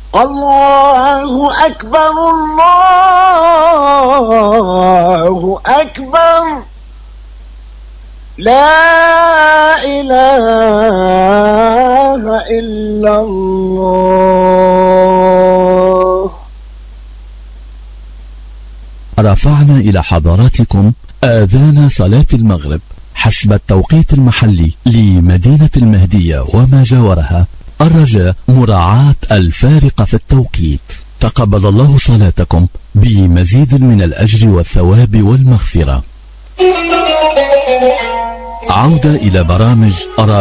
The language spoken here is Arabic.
الله أكبر الله أكبر لا إله إلا الله. رفعنا إلى حضراتكم آذان صلاة المغرب حسب التوقيت المحلي لمدينة المهدية وما جاورها، الرجاء مراعاة الفارق في التوقيت. تقبل الله صلاتكم بمزيد من الأجر والثواب والمغفرة. عودة إلى برامج